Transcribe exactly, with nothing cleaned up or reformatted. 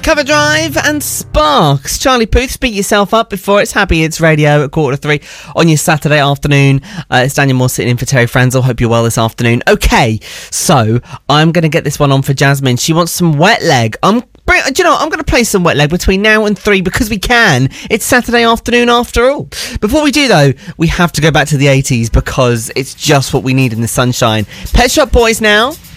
Cover Drive and Sparks. Charlie Puth, speak yourself up before it's Happy It's Radio at quarter to three on your Saturday afternoon. Uh, it's Daniel Moore sitting in for Terry Franzel. Hope you're well this afternoon. Okay, so I'm going to get this one on for Jasmine. She wants some Wet Leg. I'm Do you know, I'm going to play some Wet Leg between now and three because we can. It's Saturday afternoon after all. Before we do, though, we have to go back to the eighties because it's just what we need in the sunshine. Pet Shop Boys now.